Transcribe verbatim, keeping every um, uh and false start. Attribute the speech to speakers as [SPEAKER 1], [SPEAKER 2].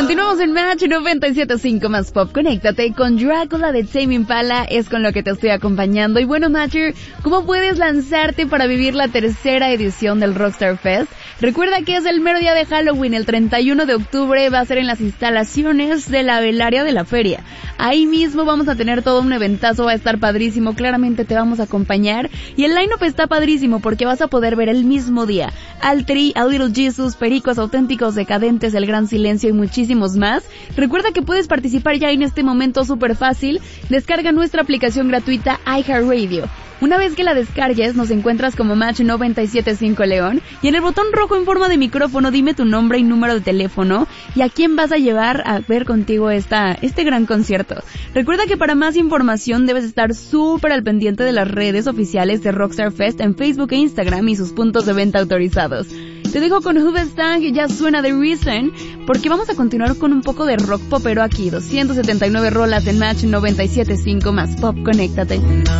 [SPEAKER 1] Continuamos en Match noventa y siete punto cinco más Pop. Conéctate con Drácula de Tame Impala, es con lo que te estoy acompañando. Y bueno, Matcher, ¿cómo puedes lanzarte para vivir la tercera edición del Rockstar Fest? Recuerda que es el mero día de Halloween, el treinta y uno de octubre, va a ser en las instalaciones de la velaria de la feria. Ahí mismo vamos a tener todo un eventazo, va a estar padrísimo, claramente te vamos a acompañar. Y el line-up está padrísimo porque vas a poder ver el mismo día al Tri, a Little Jesus, Pericos Auténticos, Decadentes, El Gran Silencio y muchísimos más. Recuerda que puedes participar ya en este momento súper fácil. Descarga nuestra aplicación gratuita iHeartRadio. Una vez que la descargues, nos encuentras como Match noventa y siete punto cinco León, y en el botón rojo en forma de micrófono dime tu nombre y número de teléfono y a quién vas a llevar a ver contigo esta, este gran concierto. Recuerda que para más información debes estar súper al pendiente de las redes oficiales de Rockstar Fest en Facebook e Instagram y sus puntos de venta autorizados. Te dejo con Hoobastank, ya suena The Reason, porque vamos a continuar con un poco de rock popero aquí. doscientas setenta y nueve rolas en Match noventa y siete punto cinco más Pop, conéctate.